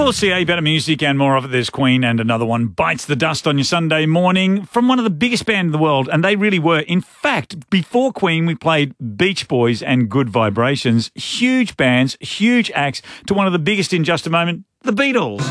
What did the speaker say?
F4CA, better music and more of it. There's Queen and another one bites the dust on your Sunday morning from one of the biggest bands in the world, and they really were. In fact, before Queen, we played Beach Boys and Good Vibrations. Huge bands, huge acts, to one of the biggest in just a moment, the Beatles.